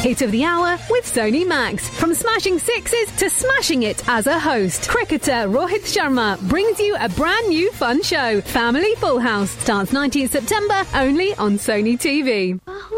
Hit of the hour with Sony Max. From smashing sixes to smashing it as a host, cricketer Rohit Sharma brings you a brand new fun show. Family Full House starts 19th September only on Sony TV.